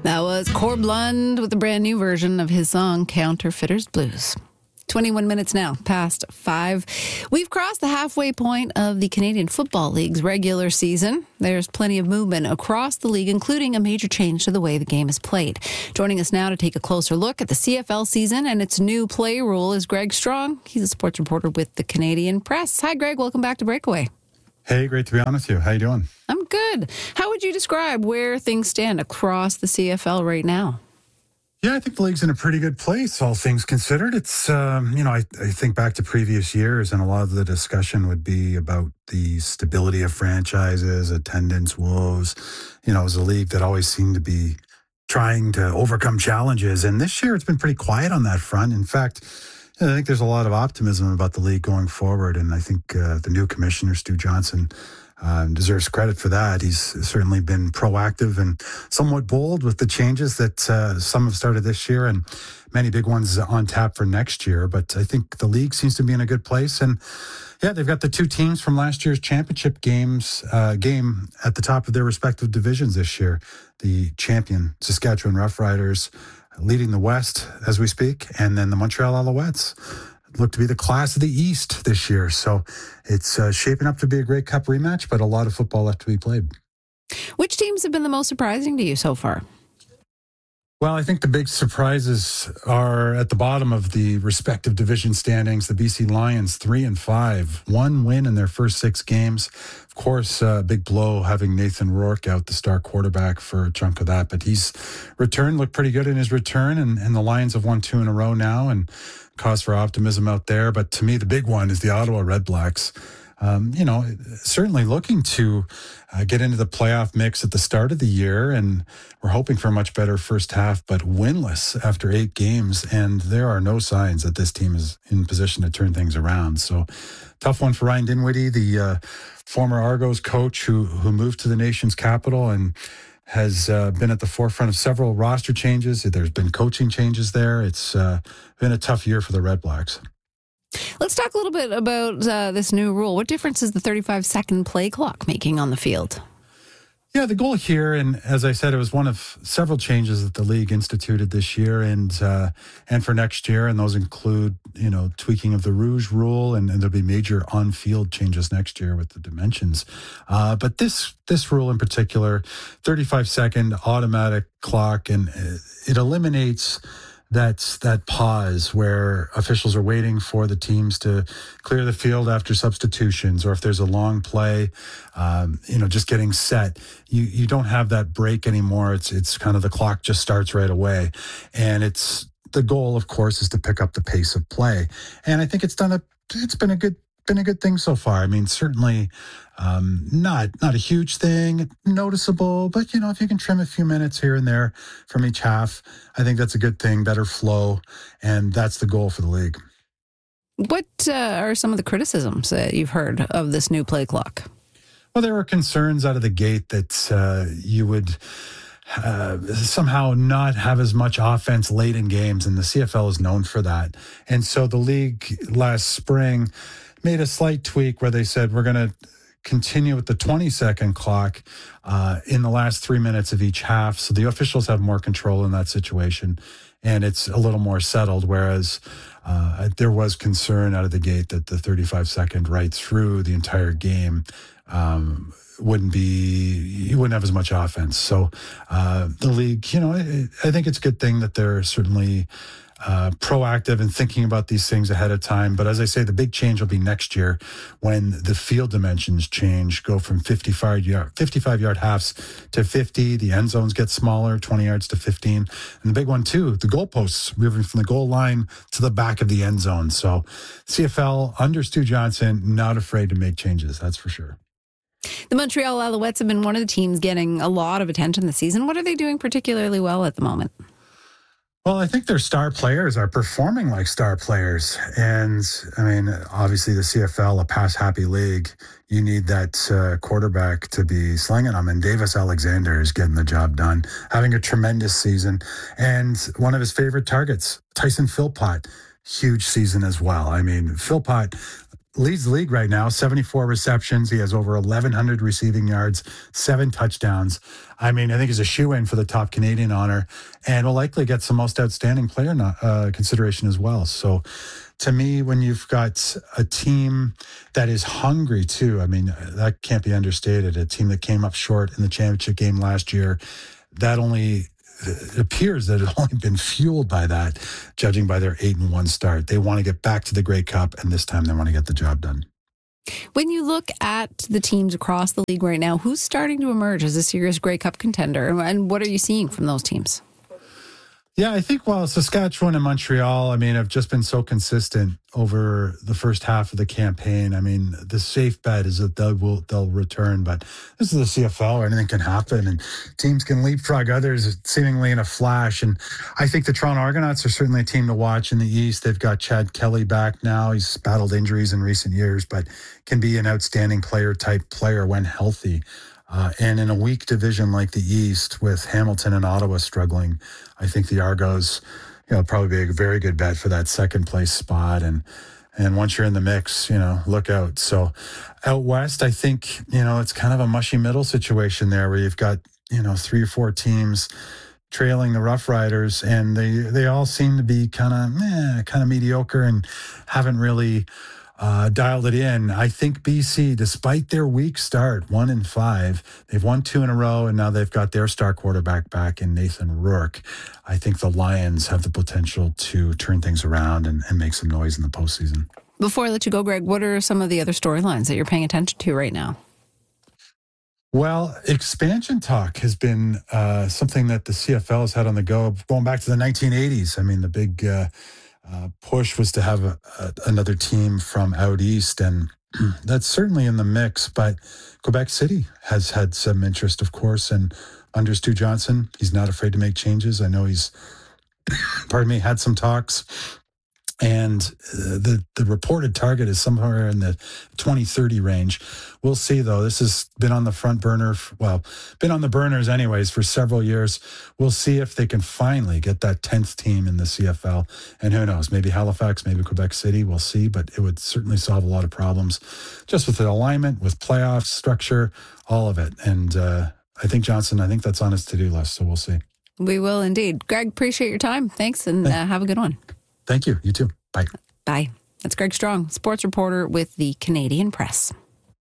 That was Corb Lund with a brand new version of his song, Counterfeiters Blues. 21 minutes now, past 5. We've crossed the halfway point of the Canadian Football League's regular season. There's plenty of movement across the league, including a major change to the way the game is played. Joining us now to take a closer look at the CFL season and its new play rule is Greg Strong. He's a sports reporter with the Canadian Press. Hi, Greg. Welcome back to Breakaway. Hey, great to be on with you. How you doing? I'm good. How would you describe where things stand across the CFL right now? Yeah, I think the league's in a pretty good place, all things considered. It's, I think back to previous years, and a lot of the discussion would be about the stability of franchises, attendance woes. It was a league that always seemed to be trying to overcome challenges. And this year, it's been pretty quiet on that front. In fact, I think there's a lot of optimism about the league going forward. And I think the new commissioner, Stu Johnson, deserves credit for that. He's certainly been proactive and somewhat bold with the changes that some have started this year and many big ones on tap for next year. But I think the league seems to be in a good place. And yeah, they've got the two teams from last year's championship game at the top of their respective divisions this year. The champion Saskatchewan Roughriders leading the West as we speak, and then the Montreal Alouettes look to be the class of the East this year. So it's shaping up to be a Grey Cup rematch, but a lot of football left to be played. Which teams have been the most surprising to you so far? Well, I think the big surprises are at the bottom of the respective division standings. The BC Lions, 3-5, 1 win in their first 6 games. Of course, big blow having Nathan Rourke out, the star quarterback, for a chunk of that. But he's returned, looked pretty good in his return, and the Lions have won 2 in a row now, and cause for optimism out there. But to me, the big one is the Ottawa Redblacks. Certainly looking to get into the playoff mix at the start of the year, and we're hoping for a much better first half, but winless after 8 games, and there are no signs that this team is in position to turn things around. So tough one for Ryan Dinwiddie, the former Argos coach who moved to the nation's capital and has been at the forefront of several roster changes. There's been coaching changes there. It's been a tough year for the Redblacks. Let's talk a little bit about this new rule. What difference is the 35-second play clock making on the field? Yeah, the goal here, and as I said, it was one of several changes that the league instituted this year and for next year, and those include, tweaking of the Rouge rule, and there'll be major on-field changes next year with the dimensions. But this rule in particular, 35-second automatic clock, and it eliminates that pause where officials are waiting for the teams to clear the field after substitutions, or if there's a long play, just getting set. You don't have that break anymore. It's kind of the clock just starts right away. And the goal, of course, is to pick up the pace of play. And I think it's been a good thing so far. I mean, certainly not a huge thing, noticeable, but, if you can trim a few minutes here and there from each half, I think that's a good thing, better flow, and that's the goal for the league. What are some of the criticisms that you've heard of this new play clock? Well, there were concerns out of the gate that you would somehow not have as much offense late in games, and the CFL is known for that. And so the league last spring made a slight tweak where they said, we're going to continue with the 20-second clock in the last 3 minutes of each half. So the officials have more control in that situation, and it's a little more settled, whereas there was concern out of the gate that the 35-second right through the entire game you wouldn't have as much offense. So the league, I think it's a good thing that they're certainly proactive in thinking about these things ahead of time. But as I say, the big change will be next year when the field dimensions change, go from 55-yard halves to 50. The end zones get smaller, 20 yards to 15. And the big one, too, the goalposts moving from the goal line to the back of the end zone. So CFL, under Stu Johnson, not afraid to make changes, that's for sure. The Montreal Alouettes have been one of the teams getting a lot of attention this season. What are they doing particularly well at the moment? Well, I think their star players are performing like star players. And, I mean, obviously the CFL, a pass-happy league, you need that quarterback to be slinging them. And Davis Alexander is getting the job done, having a tremendous season. And one of his favorite targets, Tyson Philpott, huge season as well. I mean, Philpott leads the league right now, 74 receptions. He has over 1,100 receiving yards, 7 touchdowns. I mean, I think he's a shoo-in for the top Canadian honor and will likely get some most outstanding player consideration as well. So to me, when you've got a team that is hungry too, I mean, that can't be understated. A team that came up short in the championship game last year, it appears that it's only been fueled by that, judging by their 8-1 start. They want to get back to the Grey Cup, and this time they want to get the job done. When you look at the teams across the league right now, who's starting to emerge as a serious Grey Cup contender, and what are you seeing from those teams? Yeah, I think while Saskatchewan and Montreal, I mean, have just been so consistent over the first half of the campaign. I mean, the safe bet is that they'll return, but this is the CFL, anything can happen, and teams can leapfrog others seemingly in a flash. And I think the Toronto Argonauts are certainly a team to watch in the East. They've got Chad Kelly back now. He's battled injuries in recent years, but can be an outstanding type player when healthy. And in a weak division like the East, with Hamilton and Ottawa struggling, I think the Argos, probably be a very good bet for that second place spot. And once you're in the mix, look out. So out West, I think, it's kind of a mushy middle situation there where you've got, 3 or 4 teams trailing the Rough Riders, and they all seem to be kind of mediocre and haven't really dialed it in. I think BC, despite their weak start, 1-5, they've won 2 in a row, and now they've got their star quarterback back in Nathan Rourke. I think the Lions have the potential to turn things around and make some noise in the postseason. Before I let you go, Greg, what are some of the other storylines that you're paying attention to right now? Well, expansion talk has been something that the CFL has had on the go going back to the 1980s. I mean, the big push was to have another team from out east, and that's certainly in the mix. But Quebec City has had some interest, of course, and under Stu Johnson, he's not afraid to make changes. I know he's, had some talks. And the reported target is somewhere in the 2030 range. We'll see, though. This has been on the front burner, been on the burners anyways for several years. We'll see if they can finally get that 10th team in the CFL. And who knows, maybe Halifax, maybe Quebec City, we'll see. But it would certainly solve a lot of problems just with the alignment, with playoff structure, all of it. And I think that's on his to-do list, so we'll see. We will indeed. Greg, appreciate your time. Thanks, and have a good one. Thank you. You too. Bye. Bye. That's Greg Strong, sports reporter with the Canadian Press.